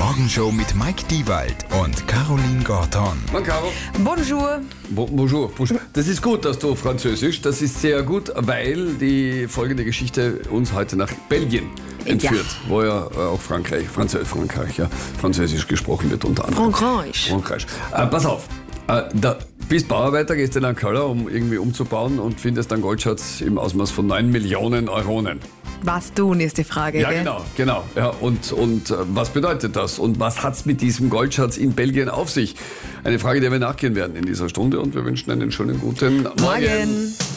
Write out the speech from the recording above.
Morgenshow mit Mike Diewald und Caroline Gorton. Mann, Caro. Bonjour. Bonjour. Das ist gut, dass du Französisch. Das ist sehr gut, weil die folgende Geschichte uns heute nach Belgien entführt, wo ja auch Frankreich, Französisch gesprochen wird unter anderem. Frankreich. Pass auf, da bist Bauarbeiter, gehst in einen Keller, um irgendwie umzubauen und findest dann Goldschatz im Ausmaß von 9 Millionen Euronen. Was tun, ist die Frage. Ja, gell? genau. Ja, und was bedeutet das? Und was hat's mit diesem Goldschatz in Belgien auf sich? Eine Frage, der wir nachgehen werden in dieser Stunde, und wir wünschen einen schönen guten Morgen.